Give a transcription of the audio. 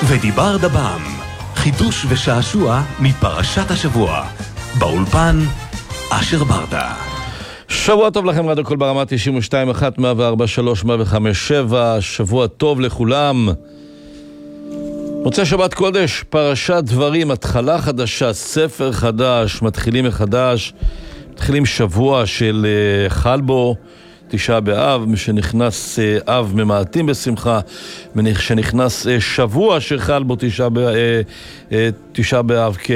ודיבר דבם, חידוש ושעשוע מפרשת השבוע. באולפן אשר ברדה. שבוע טוב לכם, רדיו כל ברמה 92.1, 104.3, 105.7. שבוע טוב לכולם. מוצא שבת קודש, פרשת דברים, התחלה חדשה, ספר חדש, מתחילים מחדש, מתחילים שבוע של חלבו, תשעה באב, משנכנס אב ממעטים בשמחה, משנכנס שבוע של חלבו, תשעה באב,